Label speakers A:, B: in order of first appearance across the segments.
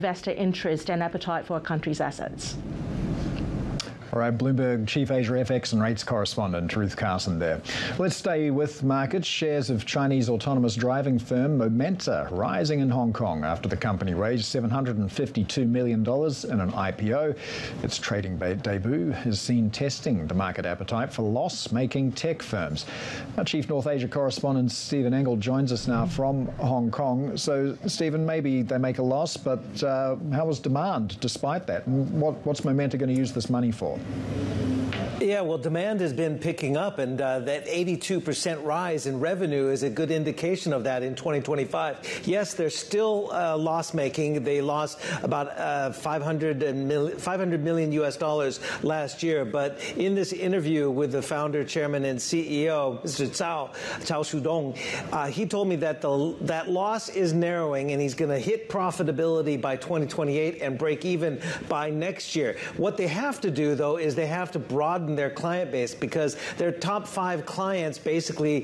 A: investor interest and appetite for a country's assets.
B: All right, Bloomberg Chief Asia FX and Rates Correspondent Ruth Carson there. Let's stay with markets. Shares of Chinese autonomous driving firm Momenta rising in Hong Kong after the company raised $752 million in an IPO. Its trading debut is seen testing the market appetite for loss-making tech firms. Our Chief North Asia Correspondent Stephen Engel joins us now from Hong Kong. So, Stephen, maybe they make a loss, but how was demand despite that? And what's Momenta going to use this money for?
C: Yeah, well, demand has been picking up, and that 82% rise in revenue is a good indication of that in 2025. Yes, they're still loss-making. They lost about $500 million US last year. But in this interview with the founder, chairman, and CEO, Mr. Cao Shudong, he told me that that loss is narrowing, and he's going to hit profitability by 2028 and break even by next year. What they have to do, though, is they have to broaden their client base, because their top 5 clients basically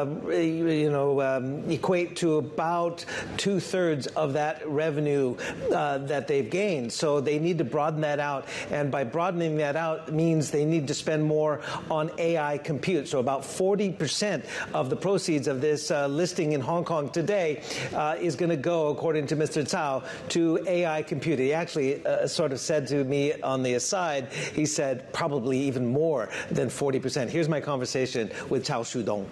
C: equate to about 2/3 of that revenue that they've gained. So they need to broaden that out, and by broadening that out means they need to spend more on AI compute. So about 40% of the proceeds of this listing in Hong Kong today is going to go, according to Mr. Cao, to AI compute. He actually sort of said to me on the aside, he said probably even more than 40%. Here's my conversation with Cao Shudong.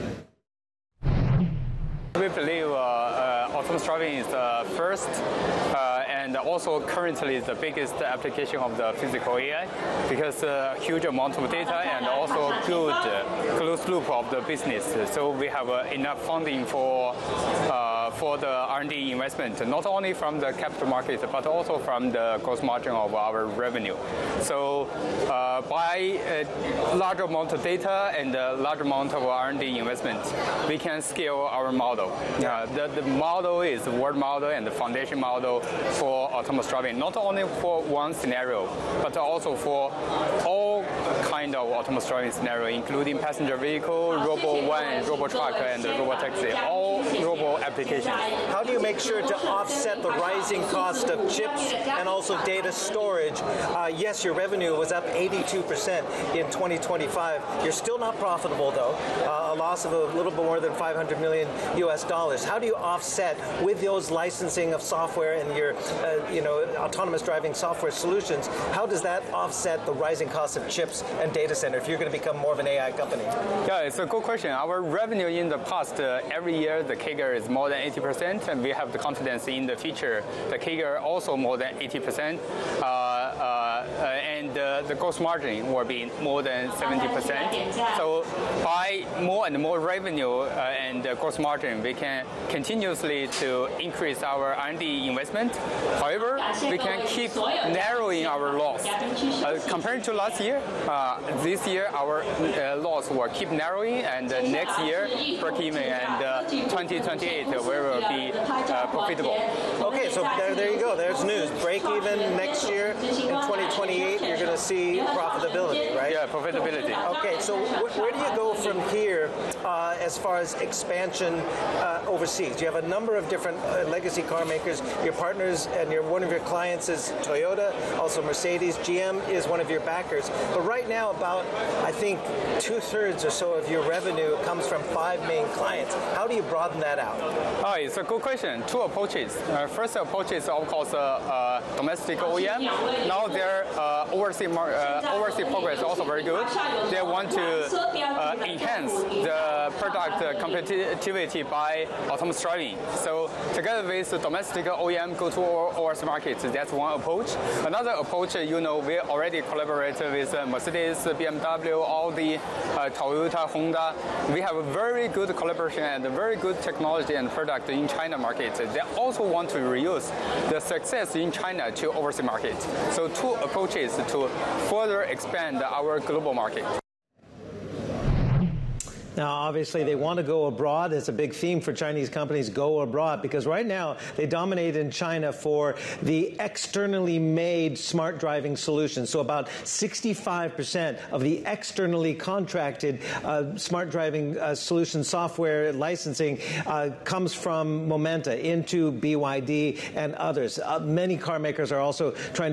D: We believe autonomous driving is the first and also currently the biggest application of the physical AI, because a huge amount of data and also good closed loop of the business. So we have enough funding for the R&D investment, not only from the capital market, but also from the gross margin of our revenue. So by a large amount of data and a large amount of R&D investment, we can scale our model. The model is the world model and the foundation model for autonomous driving, not only for one scenario, but also for all kind of autonomous driving scenario, including passenger vehicle, robo-van, robo-truck, and robo-taxi, all robo applications.
C: How do you make sure to offset the rising cost of chips and also data storage? Yes, your revenue was up 82% in 2025. You're still not profitable, though. A loss of a little bit more than $500 million US. How do you offset with those licensing of software and your autonomous driving software solutions? How does that offset the rising cost of chips and data center if you're going to become more of an AI company?
D: Yeah, it's a good question. Our revenue in the past, every year, the CAGR is more than 80%, and we have the confidence in the future. The CAGR also more than 80%, and the gross margin will be more than 70%. So by more and more revenue and gross margin, we can continuously to increase our R&D investment. However, we can keep narrowing our loss. Compared to last year, this year our loss will keep narrowing, and next year break even, and 2028 we will be profitable.
C: Okay, so there you go. There's news. Break even next year. In 2028, you're going to see profitability, right?
D: Yeah, profitability.
C: Okay, so where do you go from here as far as expansion overseas? You have a number of different legacy car makers. Your partners and one of your clients is Toyota, also Mercedes. GM is one of your backers. But right now, about, I think, 2/3 or so of your revenue comes from 5 main clients. How do you broaden that out?
D: Oh, it's a good question. 2 approaches. First approach is, of course, domestic OEM. Now their overseas progress is also very good. They want to enhance the product competitivity by autonomous driving. So together with the domestic OEM, go to overseas markets. That's one approach. Another approach, we already collaborated with Mercedes, BMW, Audi, Toyota, Honda. We have a very good collaboration and a very good technology and product in China market. They also want to reuse the success in China to overseas market. So 2 approaches to further expand our global market.
C: Now, obviously, they want to go abroad. It's a big theme for Chinese companies, go abroad, because right now they dominate in China for the externally made smart driving solutions. So about 65% of the externally contracted smart driving solution software licensing comes from Momenta into BYD and others. Many car makers are also trying